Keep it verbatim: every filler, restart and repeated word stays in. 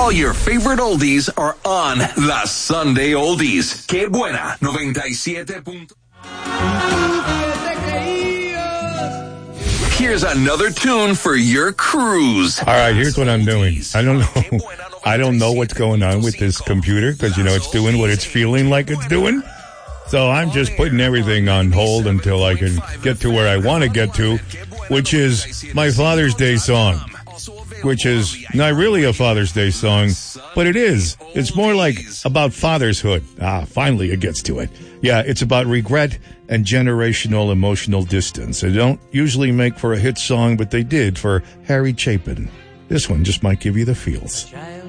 All your favorite oldies are on La Sunday Oldies. Qué buena, ninety-seven point... Here's another tune for your cruise. All right, here's what I'm doing. I don't know. I don't know what's going on with this computer because, you know, it's doing what it's feeling like it's doing. So I'm just putting everything on hold until I can get to where I want to get to, which is my Father's Day song, which is not really a Father's Day song, but it is. It's more like about fatherhood. Ah, finally it gets to it. Yeah, it's about regret and generational emotional distance. They don't usually make for a hit song, but they did for Harry Chapin. This one just might give you the feels.